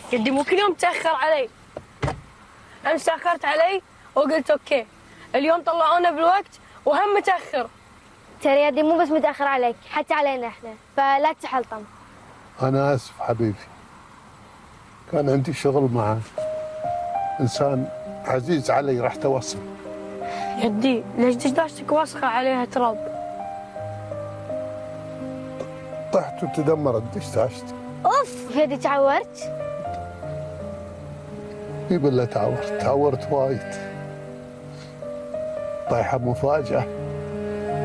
جدي مو كل يوم تأخر علي. أمس تأخرت علي وقلت أوكي، اليوم طلعونا بالوقت وهم متأخر. ترى يا دي مو بس متأخر عليك، حتى علينا احنا، فلا تحلطم. أنا آسف حبيبي، كان عندي شغل مع إنسان عزيز علي، رحت أوصل. جدي ليش دشداشتك وسخة عليها تراب؟ طحت وتدمرت دشداشتي. اوف يا دي تعورت؟ اي بالله تعورت وايد. طايحة مفاجأة.